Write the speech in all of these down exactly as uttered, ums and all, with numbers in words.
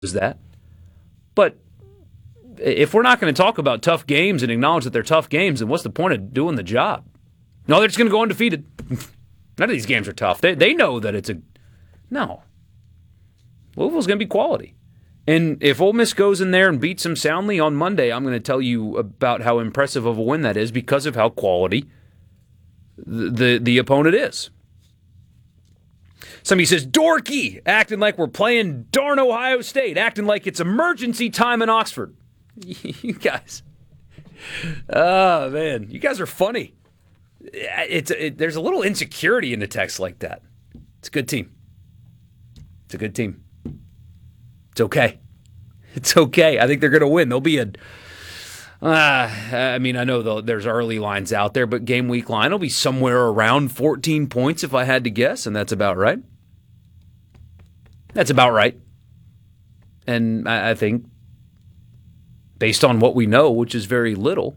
that. But if we're not going to talk about tough games and acknowledge that they're tough games, then what's the point of doing the job? No, they're just going to go undefeated. None of these games are tough. They they know that it's a no. Louisville's going to be quality. And if Ole Miss goes in there and beats them soundly on Monday, I'm going to tell you about how impressive of a win that is because of how quality the the, the opponent is. Somebody says, dorky, acting like we're playing darn Ohio State, acting like it's emergency time in Oxford. You guys. Oh, man. You guys are funny. It's it, There's a little insecurity in the text like that. It's a good team. It's a good team. It's okay. It's okay. I think they're going to win. There'll be a... Uh, I mean, I know there's early lines out there, but game week line will be somewhere around fourteen points if I had to guess, and that's about right. That's about right. And I, I think, based on what we know, which is very little,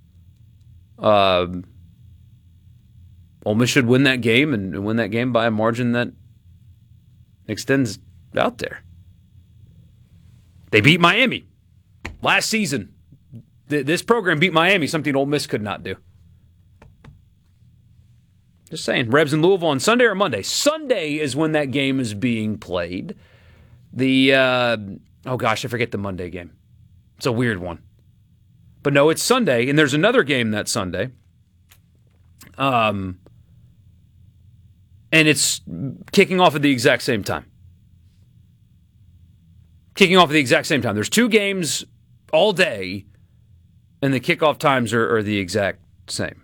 um, Ole Miss should win that game and, and win that game by a margin that extends out there. They beat Miami last season. This program beat Miami, something Ole Miss could not do. Just saying. Rebs in Louisville on Sunday or Monday? Sunday is when that game is being played. The, uh, oh gosh, I forget the Monday game. It's a weird one. But no, it's Sunday, and there's another game that Sunday. Um, and it's kicking off at the exact same time. Kicking off at the exact same time. There's two games all day, and the kickoff times are, are the exact same.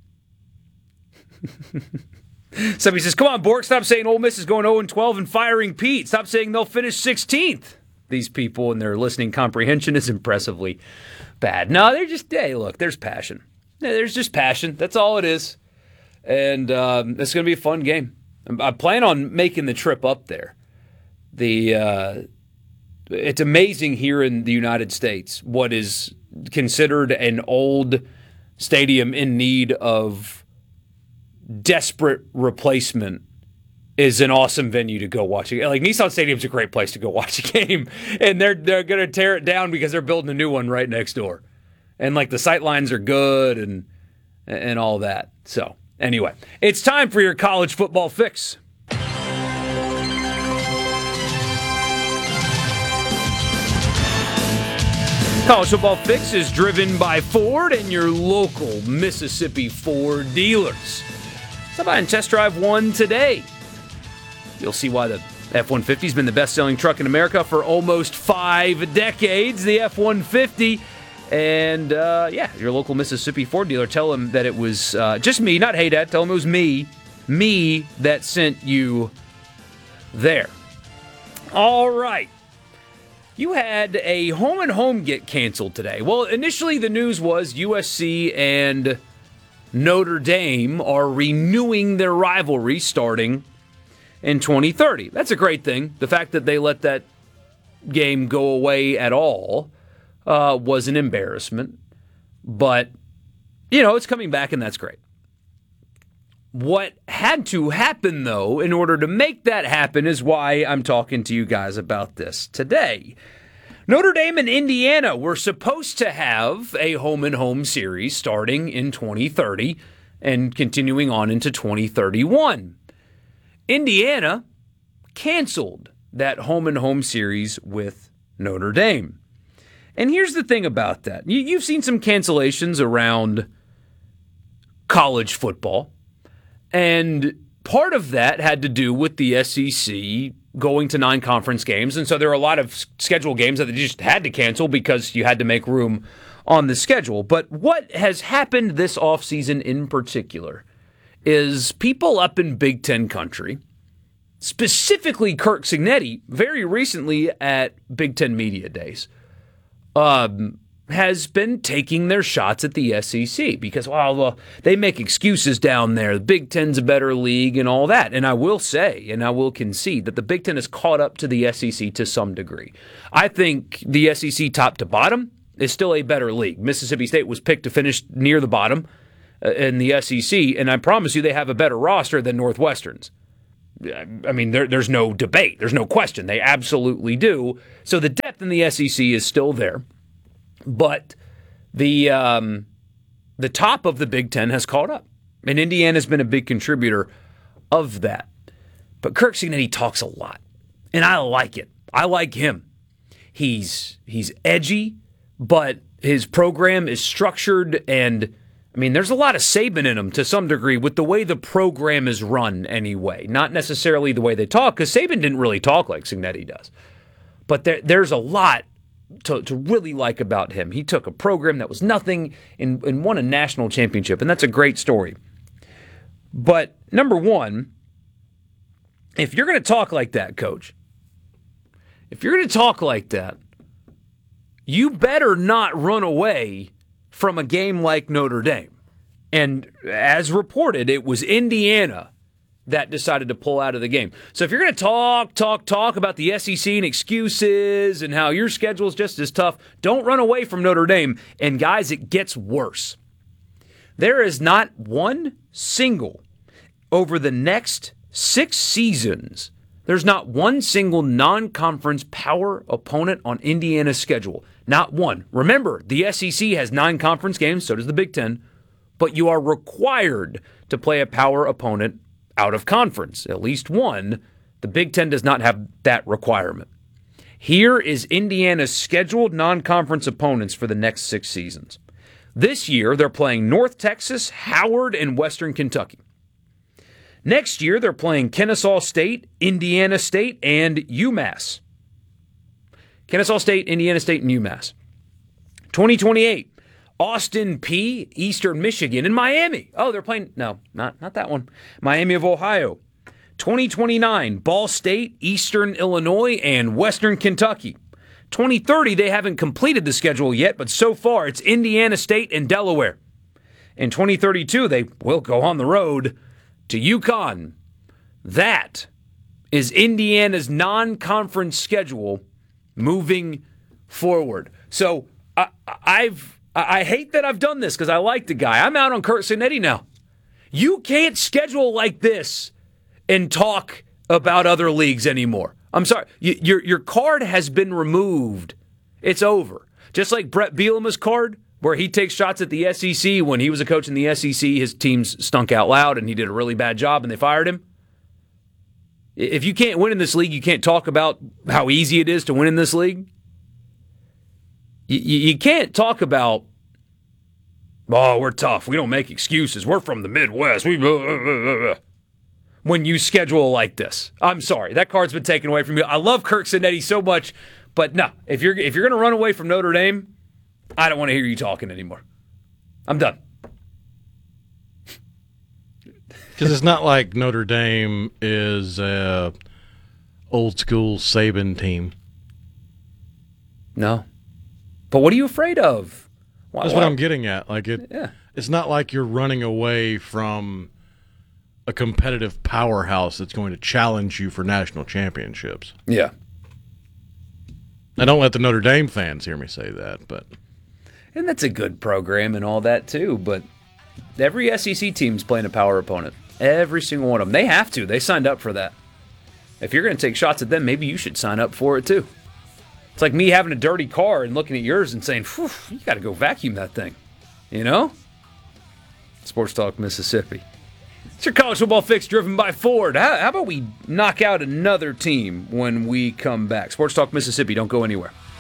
Somebody says, come on, Bork, stop saying Ole Miss is going oh and twelve and firing Pete. Stop saying they'll finish sixteenth. These people and their listening comprehension is impressively bad. No, they're just, hey, look, there's passion. Yeah, there's just passion. That's all it is. And um, it's going to be a fun game. I plan on making the trip up there. The uh, It's amazing here in the United States what is considered an old stadium in need of desperate replacement is an awesome venue to go watch it. Like Nissan Stadium's a great place to go watch a game, and they're they're going to tear it down because they're building a new one right next door, and like the sight lines are good and and all that. So anyway, it's time for your college football fix. College Football Fix is driven by Ford and your local Mississippi Ford dealers. Stop by and test drive one today. You'll see why the F one fifty has been the best-selling truck in America for almost five decades. The F one fifty. And, uh, yeah, your local Mississippi Ford dealer, tell them that it was uh, just me, not Hey Dad. Tell them it was me, me that sent you there. All right. You had a home and home get canceled today. Well, initially the news was U S C and Notre Dame are renewing their rivalry starting in twenty thirty. That's a great thing. The fact that they let that game go away at all uh, was an embarrassment. But, you know, it's coming back, and that's great. What had to happen, though, in order to make that happen is why I'm talking to you guys about this today. Notre Dame and Indiana were supposed to have a home-and-home series starting in twenty thirty and continuing on into twenty thirty-one. Indiana canceled that home-and-home series with Notre Dame. And here's the thing about that. You, you've seen some cancellations around college football. And part of that had to do with the S E C going to non-conference games. And so there are a lot of scheduled games that they just had to cancel because you had to make room on the schedule. But what has happened this offseason in particular is people up in Big Ten country, specifically Kirk Cignetti, very recently at Big Ten Media Days, um, has been taking their shots at the S E C because, well, well, they make excuses down there. The Big Ten's a better league and all that. And I will say, and I will concede, that the Big Ten has caught up to the S E C to some degree. I think the S E C top to bottom is still a better league. Mississippi State was picked to finish near the bottom uh, in the S E C, and I promise you they have a better roster than Northwestern's. I mean, there, there's no debate. There's no question. They absolutely do. So the depth in the S E C is still there. But the um, the top of the Big Ten has caught up. And Indiana's been a big contributor of that. But Kirk Cignetti talks a lot. And I like it. I like him. He's he's edgy, but his program is structured, and I mean, there's a lot of Saban in him to some degree with the way the program is run anyway. Not necessarily the way they talk, because Saban didn't really talk like Cignetti does. But there, there's a lot to, to really like about him. He took a program that was nothing and, and won a national championship, and that's a great story. But number one, if you're going to talk like that, Coach, if you're going to talk like that, you better not run away from a game like Notre Dame. And as reported, it was Indiana that decided to pull out of the game. So if you're going to talk, talk, talk about the S E C and excuses and how your schedule is just as tough, don't run away from Notre Dame. And guys, it gets worse. There is not one single, over the next six seasons, there's not one single non-conference power opponent on Indiana's schedule. Not one. Remember, the S E C has nine conference games, so does the Big Ten, but you are required to play a power opponent out of conference, at least one. The Big Ten does not have that requirement. Here is Indiana's scheduled non-conference opponents for the next six seasons. This year, they're playing North Texas, Howard, and Western Kentucky. Next year, they're playing Kennesaw State, Indiana State, and UMass. Kennesaw State, Indiana State, and UMass. twenty twenty-eight, Austin Peay, Eastern Michigan, and Miami. Oh, they're playing, no, not, not that one. Miami of Ohio. twenty twenty-nine, Ball State, Eastern Illinois, and Western Kentucky. twenty thirty, they haven't completed the schedule yet, but so far it's Indiana State and Delaware. In twenty thirty-two, they will go on the road to UConn. That is Indiana's non-conference schedule moving forward. So I, I've I hate that I've done this because I like the guy. I'm out on Kirk Cignetti now. You can't schedule like this and talk about other leagues anymore. I'm sorry. You, your your card has been removed. It's over. Just like Brett Bielema's card, where he takes shots at the S E C. When he was a coach in the S E C, his teams stunk out loud, and he did a really bad job, and they fired him. If you can't win in this league, you can't talk about how easy it is to win in this league. You, you can't talk about, oh, we're tough. We don't make excuses. We're from the Midwest. We when you schedule like this. I'm sorry. That card's been taken away from you. I love Kirk Cignetti so much, but no, if you're if you're going to run away from Notre Dame, I don't want to hear you talking anymore. I'm done. Because it's not like Notre Dame is a old school Saban team. No. But what are you afraid of? Why, That's what why? I'm getting at. Like it, yeah. It's not like you're running away from a competitive powerhouse that's going to challenge you for national championships. Yeah. I don't let the Notre Dame fans hear me say that, but... And that's a good program and all that, too, but every S E C team's playing a power opponent. Every single one of them. They have to. They signed up for that. If you're going to take shots at them, maybe you should sign up for it, too. It's like me having a dirty car and looking at yours and saying, "Phew, you got to go vacuum that thing." You know? Sports Talk Mississippi. It's your college football fix driven by Ford. How, how about we knock out another team when we come back? Sports Talk Mississippi. Don't go anywhere.